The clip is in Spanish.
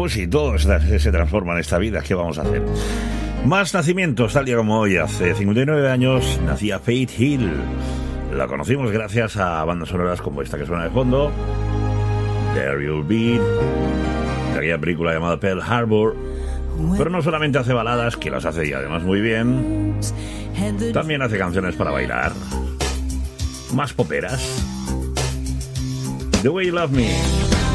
Pues sí, todo se transforma en esta vida. ¿Qué vamos a hacer? Más nacimientos, tal día como hoy. Hace 59 años nacía Faith Hill. La conocimos gracias a bandas sonoras como esta que suena de fondo, There You'll Be, de aquella película llamada Pearl Harbor. Pero no solamente hace baladas, que las hace y además muy bien, también hace canciones para bailar, más poperas. The Way You Love Me.